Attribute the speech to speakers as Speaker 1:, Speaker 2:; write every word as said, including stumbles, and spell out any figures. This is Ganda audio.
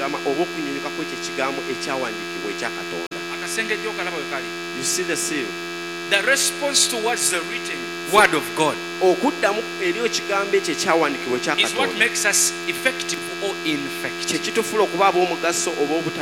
Speaker 1: okugamba oba okunyunyuka kw'ekyo ekigambo ekyawandiikibwa ekya Katonda.
Speaker 2: Akasengejja okalaba we kali.
Speaker 1: You see the seal?
Speaker 2: The response towards the written word of God
Speaker 1: okuddamu eri ekigambo ekyo ekyawandiikibwa ekya
Speaker 2: is what
Speaker 1: Katonda
Speaker 2: makes us effective or ineffective.
Speaker 1: kye kitufuula okuba ab'omugaso oba